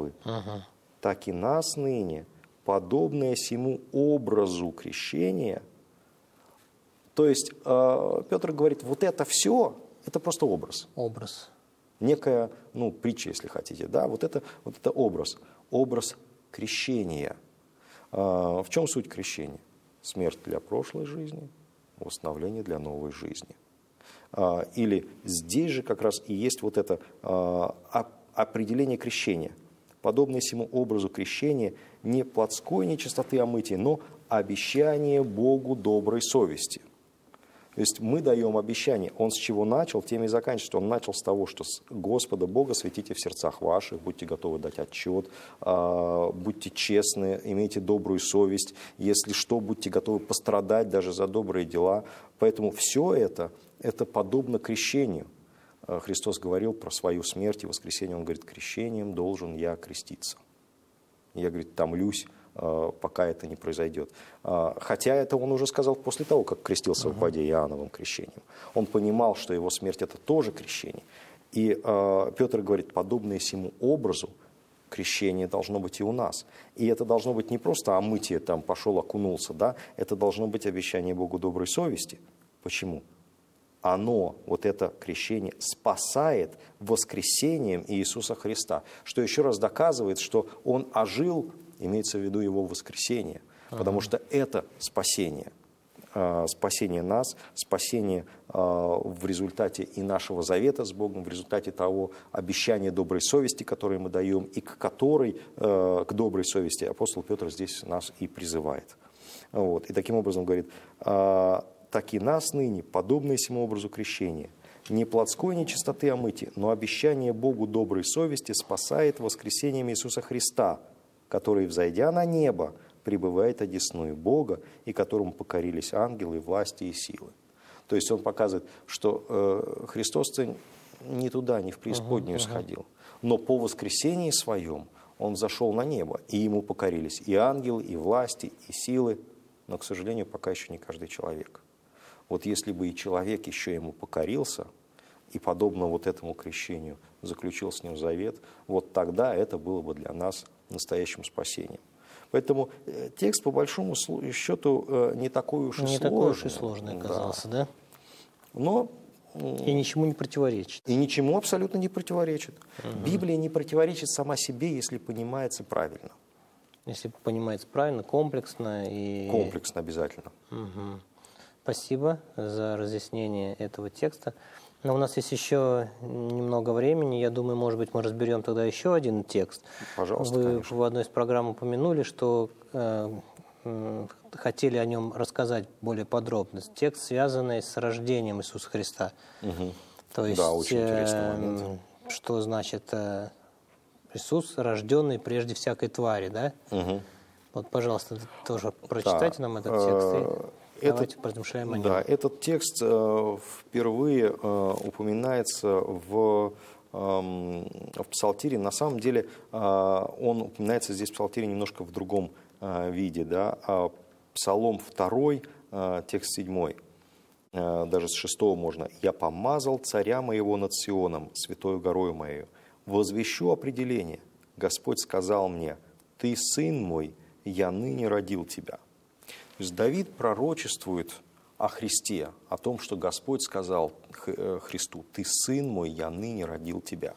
славы, так и нас ныне, подобное сему образу крещения». То есть Петр говорит, вот это все, это просто образ. Образ. Некая, притча, если хотите, да, вот это образ крещения. В чем суть крещения? Смерть для прошлой жизни, восстановление для новой жизни. Или здесь же как раз и есть вот это определение крещения. Подобное сему образу крещения не плотской нечистоты омытия, но обещание Богу доброй совести. То есть мы даем обещание. Он с чего начал, тем и заканчивает. Он начал с того, что Господа Бога светите в сердцах ваших, будьте готовы дать отчет, будьте честны, имейте добрую совесть. Если что, будьте готовы пострадать даже за добрые дела. Поэтому все это подобно крещению. Христос говорил про свою смерть и воскресение. Он говорит, крещением должен я креститься. Я, говорит, томлюсь, пока это не произойдет. Хотя это он уже сказал после того, как крестился в воде Иоанновым крещением. Он понимал, что его смерть – это тоже крещение. И Петр говорит, подобное сему образу крещение должно быть и у нас. И это должно быть не просто омытие, там, пошел, окунулся, да? Это должно быть обещание Богу доброй совести. Почему? Оно, вот это крещение, спасает воскресением Иисуса Христа, что еще раз доказывает, что Он ожил, имеется в виду Его воскресение, потому что это спасение. Спасение нас, спасение в результате и нашего завета с Богом, в результате того обещания доброй совести, которое мы даем, и к которой, к доброй совести апостол Петр здесь нас и призывает. Вот. И таким образом говорит, так и нас ныне, подобное сему образу крещения, не плотской нечистоты омытия, но обещание Богу доброй совести спасает воскресением Иисуса Христа, который, взойдя на небо, пребывает одесную Бога, и которому покорились ангелы, власти и силы. То есть он показывает, что Христос не туда, не в преисподнюю сходил, но по воскресении своем он зашел на небо, и ему покорились и ангелы, и власти, и силы, но, к сожалению, пока еще не каждый человек. Вот если бы и человек еще ему покорился, и подобно вот этому крещению заключил с ним завет, вот тогда это было бы для нас настоящим спасением. Поэтому текст, по большому счету, не такой уж и сложный. Не такой уж и сложный оказался, да? Но... И ничему не противоречит. И ничему абсолютно не противоречит. Библия не противоречит сама себе, если понимается правильно. Если понимается правильно, комплексно. И... Комплексно обязательно. Спасибо за разъяснение этого текста. Но у нас есть еще немного времени. Я думаю, может быть, мы разберем тогда еще один текст. Пожалуйста, Вы конечно. в одной из программ упомянули, что хотели о нем рассказать более подробно. Текст, связанный с рождением Иисуса Христа. То есть, да, очень интересный момент. Что значит Иисус, рожденный прежде всякой твари, да? Вот, пожалуйста, тоже прочитайте нам этот текст. Давайте поразмышляем о нем. Да, этот текст впервые упоминается в Псалтире. На самом деле он упоминается здесь в Псалтире немножко в другом виде. Да? Псалом 2, текст 7, даже с 6 можно. «Я помазал царя моего над Сионом, святою горою моею. Возвещу определение. Господь сказал мне, ты сын мой, я ныне родил тебя». То есть Давид пророчествует о Христе, о том, что Господь сказал Христу, «Ты сын мой, я ныне родил тебя».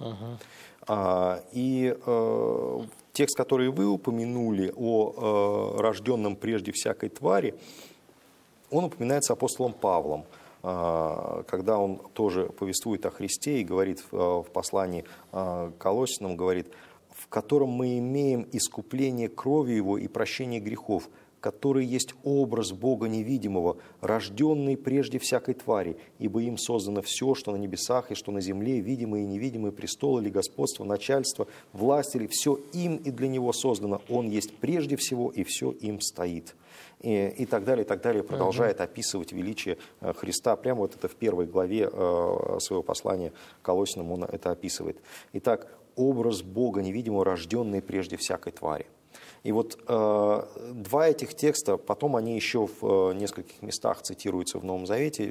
И текст, который вы упомянули о рожденном прежде всякой твари, он упоминается апостолом Павлом, когда он тоже повествует о Христе и говорит в послании к Колоссянам, говорит, «В котором мы имеем искупление кровью Его и прощение грехов, который есть образ Бога невидимого, рожденный прежде всякой твари, ибо им создано все, что на небесах и что на земле, видимые и невидимые, престолы или господство, начальство, власть или все им и для Него создано. Он есть прежде всего, и все им стоит». И так далее, продолжает описывать величие Христа. Прямо вот это в 1 главе своего послания к Колоссянам он это описывает. Итак, образ Бога невидимого, рожденный прежде всякой твари. И вот два этих текста, потом они еще в нескольких местах цитируются в Новом Завете,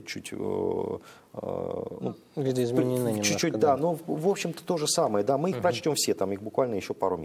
видоизменены чуть-чуть, немножко, да, но в общем-то то же самое, да, мы их прочтем все, там их буквально еще пару мест.